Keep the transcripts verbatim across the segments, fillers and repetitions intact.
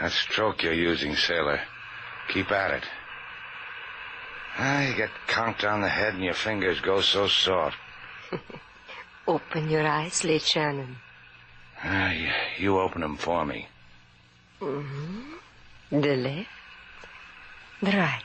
That stroke you're using, sailor. Keep at it. Ah, you get conked on the head and your fingers go so soft. Open your eyes, Slade Shannon. Ah, you, you open them for me. Mm-hmm. The left. The right.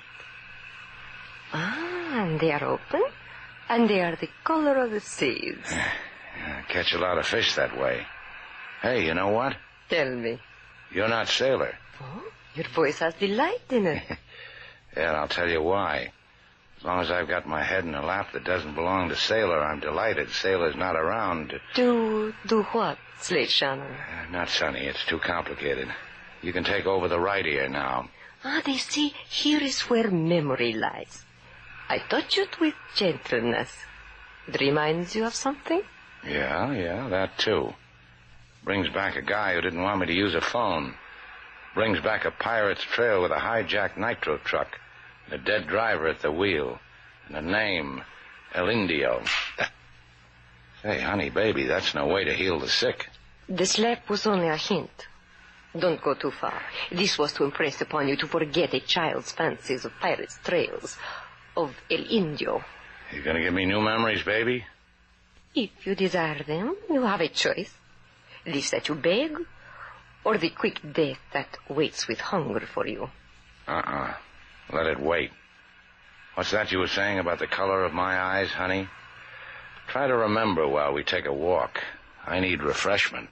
Ah, and they are open. And they are the color of the seas. I catch a lot of fish that way. Hey, you know what? Tell me. You're not sailor. Oh, your voice has delight in it. Yeah, and I'll tell you why. As long as I've got my head in a lap that doesn't belong to sailor, I'm delighted sailor's not around. To do what, Slade Shannon? Uh, not Sonny. It's too complicated. You can take over the right ear now. Ah, they see, here is where memory lies. I touch it with gentleness. It reminds you of something? Yeah, yeah, that too. Brings back a guy who didn't want me to use a phone. Brings back a pirate's trail with a hijacked nitro truck, and a dead driver at the wheel, and a name, El Indio. Say, honey, baby, that's no way to heal the sick. The slap was only a hint. Don't go too far. This was to impress upon you to forget a child's fancies of pirates' trails, of El Indio. You gonna give me new memories, baby? If you desire them, you have a choice. This that you beg, or the quick death that waits with hunger for you. Uh-uh. Let it wait. What's that you were saying about the color of my eyes, honey? Try to remember while we take a walk. I need refreshment.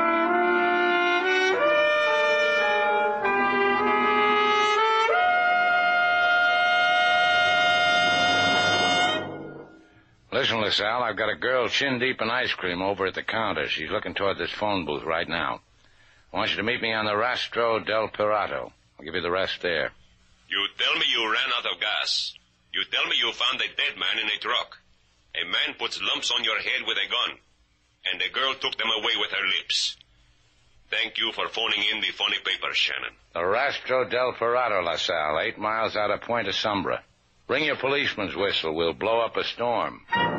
Listen, LaSalle, I've got a girl chin deep in ice cream over at the counter. She's looking toward this phone booth right now. I want you to meet me on the Rastro del Pirato. I'll give you the rest there. You tell me you ran out of gas. You tell me you found a dead man in a truck. A man puts lumps on your head with a gun. And the girl took them away with her lips. Thank you for phoning in the funny papers, Shannon. The Rastro del Pirato, LaSalle, eight miles out of Puente Sombra. Bring your policeman's whistle. We'll blow up a storm.